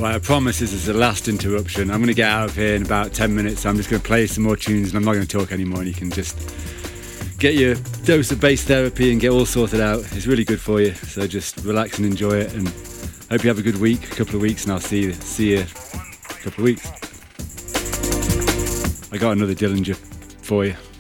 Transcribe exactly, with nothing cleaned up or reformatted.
Well, I promise this is the last interruption. I'm going to get out of here in about ten minutes. I'm just going to play some more tunes and I'm not going to talk anymore, and you can just get your dose of bass therapy and get all sorted out. It's really good for you, so just relax and enjoy it, and hope you have a good week, a couple of weeks, and I'll see you, see you in a couple of weeks. I got another Dillinger for you.